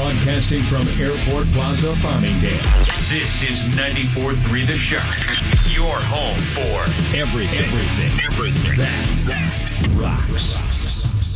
Broadcasting from Airport Plaza, Farmingdale. This is 94.3 The Shock. Your home for everything that rocks.